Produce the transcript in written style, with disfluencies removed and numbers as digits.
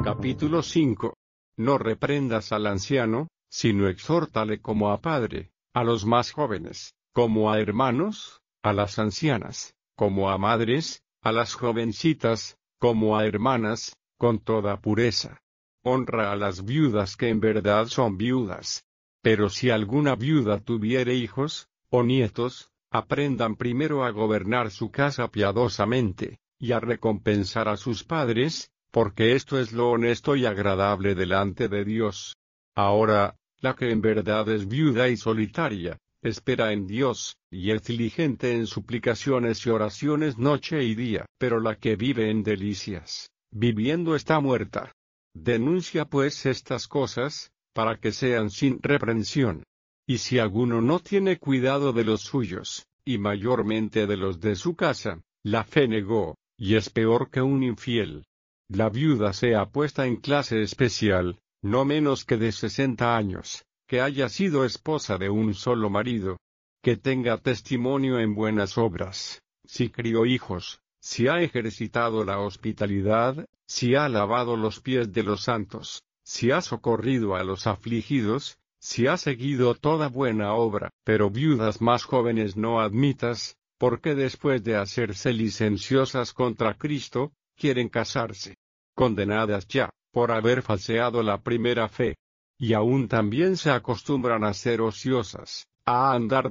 Capítulo 5. No reprendas al anciano, sino exhórtale como a padre, a los más jóvenes, como a hermanos, a las ancianas, como a madres, a las jovencitas, como a hermanas, con toda pureza. Honra a las viudas que en verdad son viudas. Pero si alguna viuda tuviere hijos, o nietos, aprendan primero a gobernar su casa piadosamente, y a recompensar a sus padres, porque esto es lo honesto y agradable delante de Dios. Ahora, la que en verdad es viuda y solitaria, espera en Dios, y es diligente en suplicaciones y oraciones noche y día. Pero la que vive en delicias, viviendo está muerta. Denuncia pues estas cosas, para que sean sin reprensión. Y si alguno no tiene cuidado de los suyos, y mayormente de los de su casa, la fe negó, y es peor que un infiel. La viuda sea puesta en clase especial, no menos que de 60 años, que haya sido esposa de un solo marido, que tenga testimonio en buenas obras, si crió hijos, si ha ejercitado la hospitalidad, si ha lavado los pies de los santos, si ha socorrido a los afligidos, si ha seguido toda buena obra. Pero viudas más jóvenes no admitas, porque después de hacerse licenciosas contra Cristo, quieren casarse, condenadas ya, por haber falseado la primera fe. Y aún también se acostumbran a ser ociosas, a andar